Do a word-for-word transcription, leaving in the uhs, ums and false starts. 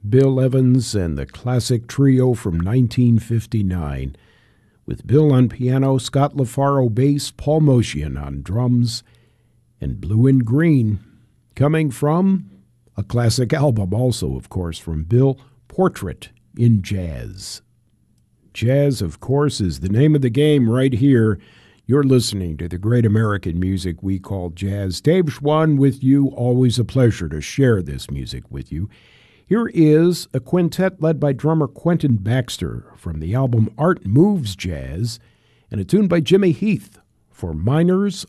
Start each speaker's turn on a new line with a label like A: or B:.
A: Bill Evans and the classic trio from nineteen fifty-nine, with Bill on piano, Scott LaFaro bass, Paul Motian on drums, and Blue and Green, coming from a classic album also, of course, from Bill, Portrait in Jazz. Jazz, of course, is the name of the game right here. You're listening to the great American music we call jazz. Dave Schwann with you. Always a pleasure to share this music with you. Here is a quintet led by drummer Quentin Baxter from the album Art Moves Jazz, and a tune by Jimmy Heath for Miner's